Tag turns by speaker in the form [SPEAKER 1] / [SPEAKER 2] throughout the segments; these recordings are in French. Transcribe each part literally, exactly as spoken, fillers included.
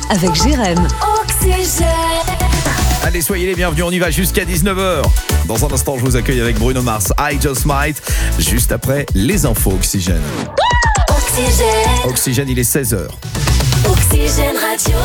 [SPEAKER 1] avec Jérém.
[SPEAKER 2] Oxygène.
[SPEAKER 3] Allez, soyez les bienvenus, on y va jusqu'à dix-neuf heures. Dans un instant, je vous accueille avec Bruno Mars, I Just Might, juste après les infos Oxygène.
[SPEAKER 2] Oxygène.
[SPEAKER 3] Oxygène, il est seize heures.
[SPEAKER 2] Oxygène Radio.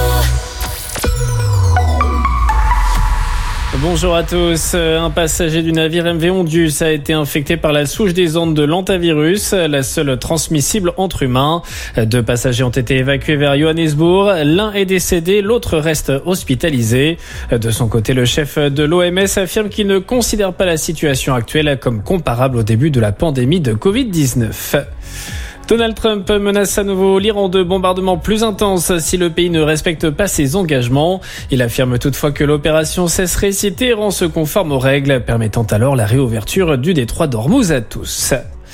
[SPEAKER 4] Bonjour à tous. Un passager du navire M V Ondus a été infecté par la souche des Andes de l'hantavirus, la seule transmissible entre humains. Deux passagers ont été évacués vers Johannesburg. L'un est décédé, l'autre reste hospitalisé. De son côté, le chef de l'O M S affirme qu'il ne considère pas la situation actuelle comme comparable au début de la pandémie de covid dix-neuf. Donald Trump menace à nouveau l'Iran de bombardements plus intenses si le pays ne respecte pas ses engagements. Il affirme toutefois que l'opération cesserait si Téhéran se conforme aux règles, permettant alors la réouverture du détroit d'Ormuz à tous.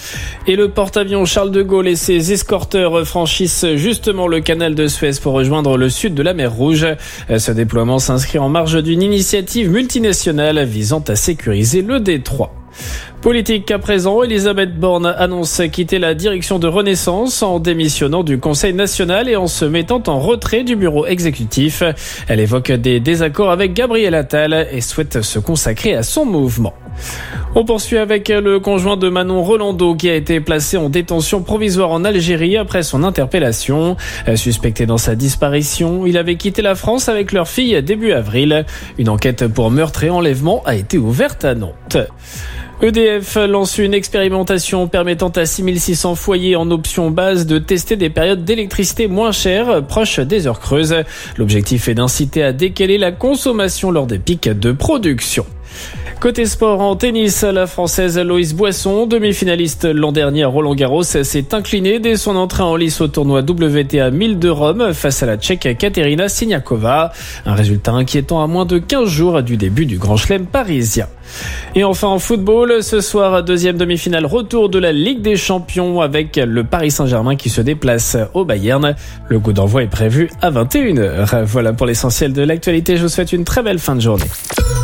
[SPEAKER 4] Et le porte-avions Charles de Gaulle et ses escorteurs franchissent justement le canal de Suez pour rejoindre le sud de la mer Rouge. Ce déploiement s'inscrit en marge d'une initiative multinationale visant à sécuriser le détroit. Politique à présent, Elisabeth Borne annonce quitter la direction de Renaissance en démissionnant du Conseil national et en se mettant en retrait du bureau exécutif. Elle évoque des désaccords avec Gabriel Attal et souhaite se consacrer à son mouvement. On poursuit avec le conjoint de Manon Rolando qui a été placé en détention provisoire en Algérie après son interpellation. Suspecté dans sa disparition, il avait quitté la France avec leur fille début avril. Une enquête pour meurtre et enlèvement a été ouverte à Nantes. E D F lance une expérimentation permettant à six mille six cents foyers en option base de tester des périodes d'électricité moins chères, proches des heures creuses. L'objectif est d'inciter à décaler la consommation lors des pics de production. Côté sport, en tennis, la Française Loïs Boisson, demi-finaliste l'an dernier à Roland-Garros, s'est inclinée dès son entrée en lice au tournoi W T A mille de Rome face à la Tchèque Katerina Siniakova. Un résultat inquiétant à moins de quinze jours du début du Grand Chelem parisien. Et enfin en football, ce soir, deuxième demi-finale retour de la Ligue des Champions avec le Paris Saint-Germain qui se déplace au Bayern. Le coup d'envoi est prévu à vingt et une heures. Voilà pour l'essentiel de l'actualité. Je vous souhaite une très belle fin de journée.